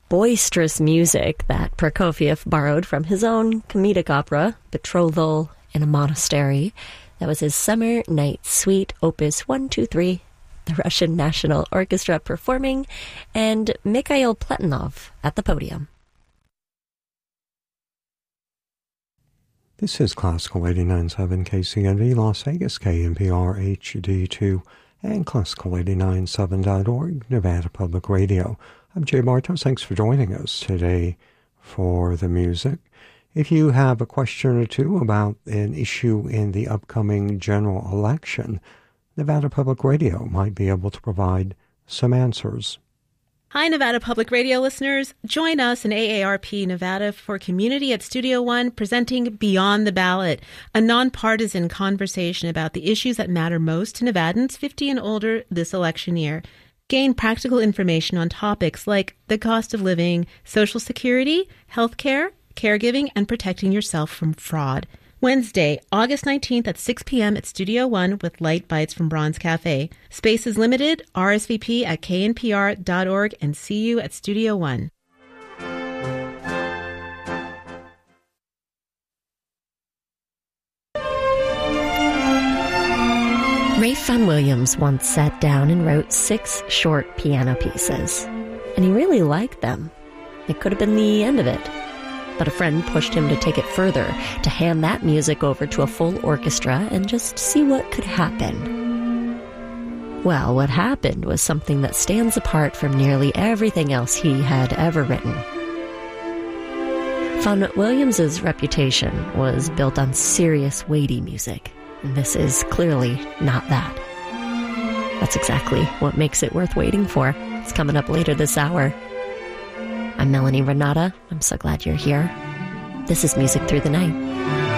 boisterous music that Prokofiev borrowed from his own comedic opera, Betrothal in a Monastery. That was his Summer Night Suite, Opus 123, the Russian National Orchestra performing, and Mikhail Pletinov at the podium. This is Classical 89.7 KCNV, Las Vegas, KNPR HD2, and Classical89.7.org, Nevada Public Radio. I'm Jay Bartos. Thanks for joining us today for the music. If you have a question or two about an issue in the upcoming general election, Nevada Public Radio might be able to provide some answers. Hi, Nevada Public Radio listeners. Join us in AARP Nevada for Community at Studio One, presenting Beyond the Ballot, a nonpartisan conversation about the issues that matter most to Nevadans 50 and older this election year. Gain practical information on topics like the cost of living, Social Security, healthcare, caregiving, and protecting yourself from fraud. Wednesday, August 19th at 6 p.m. at Studio One with Light Bites from Bronze Cafe. Space is limited. RSVP at knpr.org and see you at Studio One. Ralph Vaughan Williams once sat down and wrote 6 short piano pieces, and he really liked them. It could have been the end of it. But a friend pushed him to take it further, to hand that music over to a full orchestra and just see what could happen. Well, what happened was something that stands apart from nearly everything else he had ever written. Vaughan Williams's reputation was built on serious, weighty music, and this is clearly not that. That's exactly what makes it worth waiting for. It's coming up later this hour. I'm Melanie Renata. I'm so glad you're here. This is Music Through the Night.